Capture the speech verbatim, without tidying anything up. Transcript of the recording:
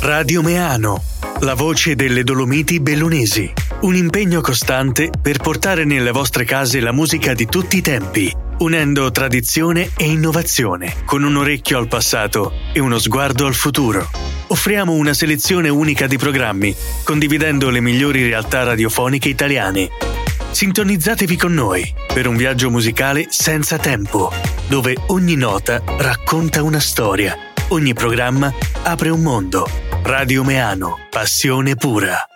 Radio Meano, la voce delle Dolomiti bellunesi. Un impegno costante per portare nelle vostre case la musica di tutti i tempi, unendo tradizione e innovazione, con un orecchio al passato e uno sguardo al futuro. Offriamo una selezione unica di programmi, condividendo le migliori realtà radiofoniche italiane. Sintonizzatevi con noi per un viaggio musicale senza tempo, dove ogni nota racconta una storia, ogni programma apre un mondo. Radio Meano, passione pura.